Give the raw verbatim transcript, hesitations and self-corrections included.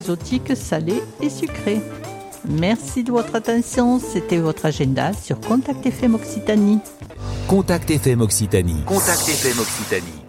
exotiques salés et sucrés. Merci de votre attention, c'était votre agenda sur Contact F M Occitanie. Contact F M Occitanie. Contact F M Occitanie.